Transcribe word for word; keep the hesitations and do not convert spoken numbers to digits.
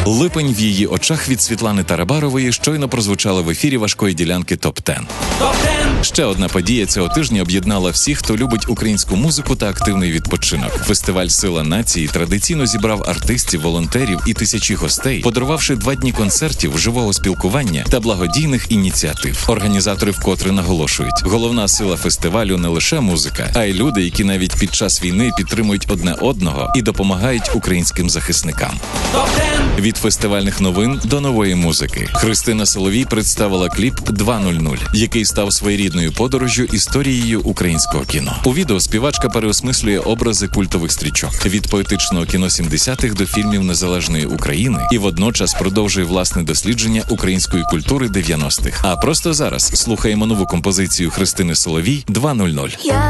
Липень в її очах від Світлани Тарабарової щойно прозвучала в ефірі важкої ділянки топ десять. Ще одна подія цього тижня об'єднала всіх, хто любить українську музику та активний відпочинок. Фестиваль «Сила нації» традиційно зібрав артистів, волонтерів і тисячі гостей, подарувавши два дні концертів, живого спілкування та благодійних ініціатив. Організатори вкотре наголошують, головна сила фестивалю не лише музика, а й люди, які навіть під час війни підтримують одне одного і допомагають українським захисникам. Від фестивальних новин до нової музики. Христина Соловій представила кліп два нуль нуль, який став своєрідною подорожжю історією українського кіно. У відео співачка переосмислює образи культових стрічок. Від поетичного кіно сімдесятих до фільмів незалежної України і водночас продовжує власне дослідження української культури дев'яностих. А просто зараз слухаємо нову композицію Христини Соловій «два нуль нуль».